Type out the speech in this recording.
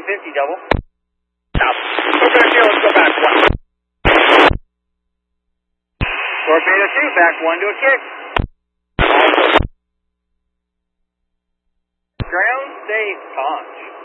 250 double. Stop. Okay, let's go back one. Torpedo 2, back 1 to a kick. Ground safe, Ponch.